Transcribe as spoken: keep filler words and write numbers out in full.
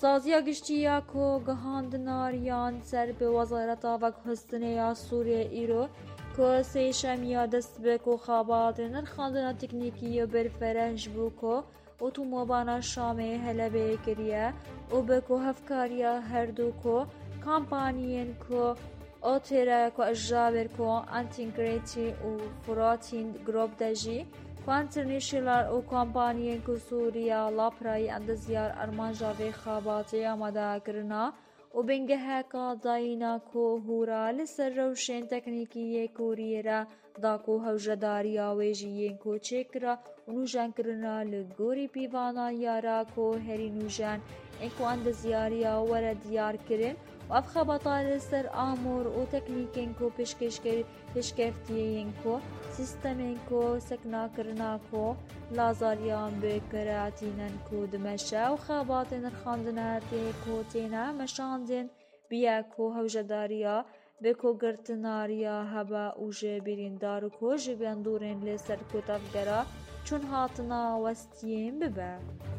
سازیا گشتیا کو گهاندناریان سر به وزارت آوک هستنیا سوریه ایرو کو سی شمیا دست به کو خابات نرخاندنا تکنیکی و برفرهج بو کو اتومبانا شامه هلبه کریه و به کو هفکاریا هر دو کو کامپانیین کو اوتیرا کو اجابر کو انتگریتی و فراتین گروپ دجی کوانترنیشنال و کمپانیین کو سوریا لاپرای اندزیار ارمانجا و خاباتی آماده کرنا و بنگه هکا داینا کو هورا لسر روشن تکنیکی کوریرا دا کو هوجداریا ویجیین کو چکرا و نوجان کرنا لگوری پیوانا یارا کو هری نوجان انکو اندزیاریا ورد دیار کرن و اف خبطا لسر آمور و تکنیکین کو پیشکش پیشکفتیین کو سیستمین کو سکنا کرنا کو لازاریان بکراتینن کو دمشا و خاباتین رخاندناتی کو تینا مشاندین بیا کو هوجداریا بکو گرتناریا هبا و جبرین دارو کو جبیان دورین لسر کو تفگرا چون هاتنا وستیم ببا